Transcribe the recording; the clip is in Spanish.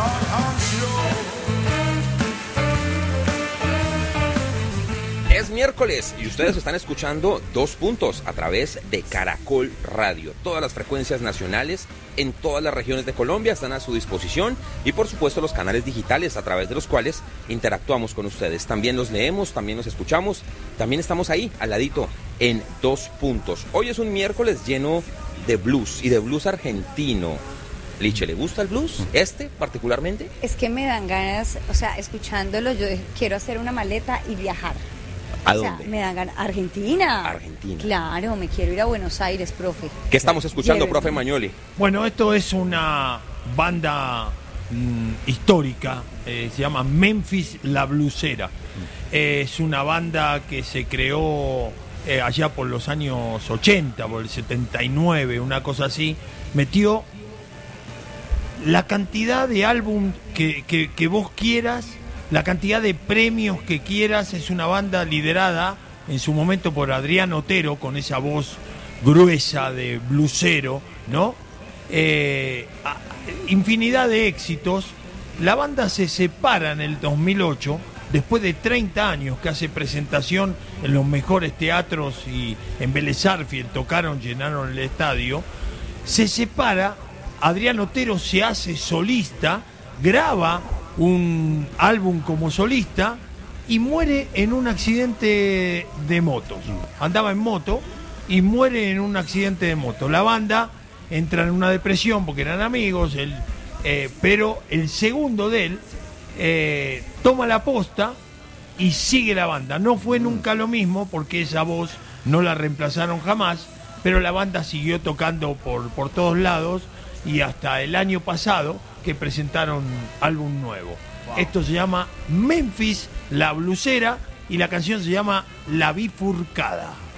Es miércoles y ustedes están escuchando Dos Puntos a través de Caracol Radio. Todas las frecuencias nacionales en todas las regiones de Colombia están a su disposición y por supuesto los canales digitales a través de los cuales interactuamos con ustedes. También los leemos, también los escuchamos, también estamos ahí al ladito en Dos Puntos. Hoy es un miércoles lleno de blues y de blues argentino. Liche, ¿le gusta el blues? Particularmente. Es que me dan ganas, o sea, escuchándolo, yo quiero hacer una maleta y viajar. ¿A dónde? O sea, me dan ganas. Argentina. Argentina. Claro, me quiero ir a Buenos Aires, profe. ¿Qué estamos escuchando, Llévenme. profe Magnoli? Bueno, esto es una banda histórica, se llama Memphis La Blusera. Es una banda que se creó allá por los años 80, por el 79, una cosa así. Metió la cantidad de álbum que vos quieras, la cantidad de premios que quieras. Es una banda liderada en su momento por Adrián Otero, con esa voz gruesa de blusero, ¿no? Infinidad de éxitos. La banda se separa en el 2008, después de 30 años que hace presentación en los mejores teatros, y en Vélez Sarsfield tocaron, llenaron el estadio. Se separa, Adrián Otero se hace solista, graba un álbum como solista y muere en un accidente de motos. Andaba en moto y muere en un accidente de moto. La banda entra en una depresión porque eran amigos, pero el segundo de él toma la posta y sigue la banda. No fue nunca lo mismo porque esa voz no la reemplazaron jamás, pero la banda siguió tocando por todos lados y hasta el año pasado que presentaron álbum nuevo. Wow. Esto se llama Memphis La Blusera y la canción se llama La Bifurcada.